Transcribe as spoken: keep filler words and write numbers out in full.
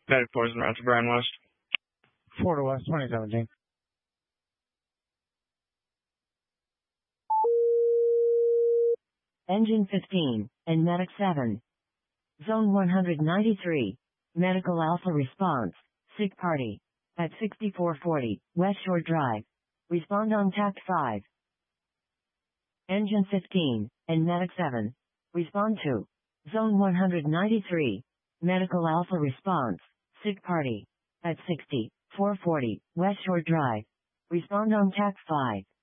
Medic poison route to Brian West. four to West, twenty seventeen. Engine fifteen, and Medic seven. Zone one ninety-three. Medical Alpha response. Sick party. At sixty-four forty, West Shore Drive. Respond on T A C five. Engine fifteen, and Medic seven. Respond to. Zone one ninety-three. Medical Alpha response. Sick party. At sixty-four forty, West Shore Drive. Respond on T A C five.